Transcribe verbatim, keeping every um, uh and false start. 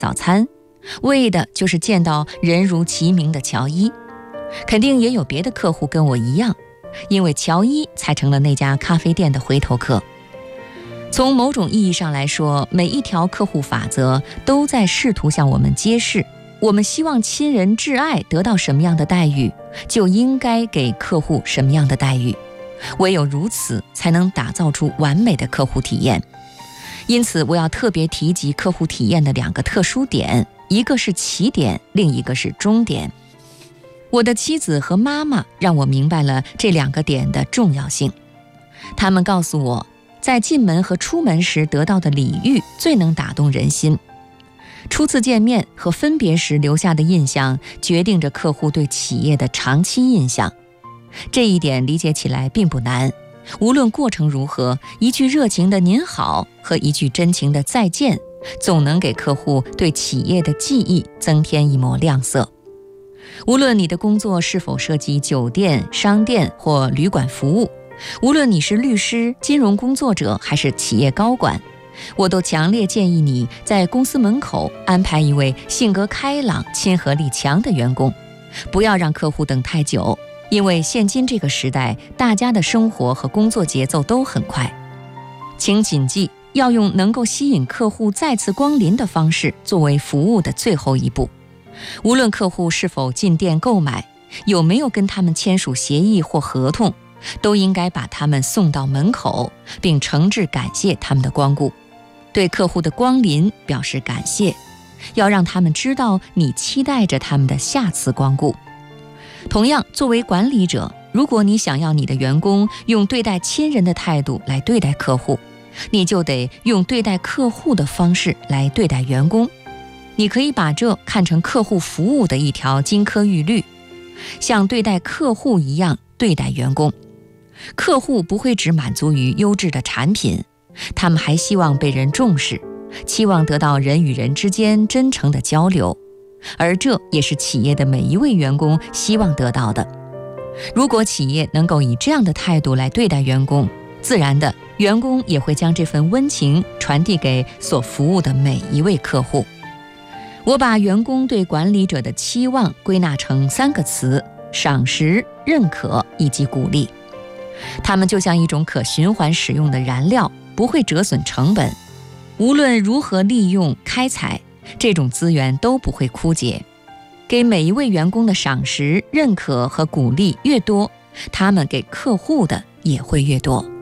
早餐，为的就是见到人如其名的乔伊。肯定也有别的客户跟我一样，因为乔伊才成了那家咖啡店的回头客。从某种意义上来说，每一条客户法则都在试图向我们揭示，我们希望亲人挚爱得到什么样的待遇，就应该给客户什么样的待遇。唯有如此，才能打造出完美的客户体验。因此，我要特别提及客户体验的两个特殊点，一个是起点，另一个是终点。我的妻子和妈妈让我明白了这两个点的重要性。他们告诉我，在进门和出门时得到的礼遇最能打动人心。初次见面和分别时留下的印象，决定着客户对企业的长期印象。这一点理解起来并不难，无论过程如何，一句热情的您好和一句真情的再见，总能给客户对企业的记忆增添一抹亮色。无论你的工作是否涉及酒店、商店或旅馆服务，无论你是律师、金融工作者还是企业高管，我都强烈建议你在公司门口安排一位性格开朗、亲和力强的员工，不要让客户等太久。因为现今这个时代，大家的生活和工作节奏都很快。请谨记，要用能够吸引客户再次光临的方式作为服务的最后一步。无论客户是否进店购买，有没有跟他们签署协议或合同，都应该把他们送到门口，并诚挚感谢他们的光顾。对客户的光临表示感谢，要让他们知道你期待着他们的下次光顾。同样，作为管理者，如果你想要你的员工用对待亲人的态度来对待客户，你就得用对待客户的方式来对待员工。你可以把这看成客户服务的一条金科玉律，像对待客户一样对待员工。客户不会只满足于优质的产品，他们还希望被人重视，期望得到人与人之间真诚的交流。而这也是企业的每一位员工希望得到的。如果企业能够以这样的态度来对待员工，自然的，员工也会将这份温情传递给所服务的每一位客户。我把员工对管理者的期望归纳成三个词：赏识、认可以及鼓励。它们就像一种可循环使用的燃料，不会折损成本。无论如何利用开采，这种资源都不会枯竭。给每一位员工的赏识、认可和鼓励越多，他们给客户的也会越多。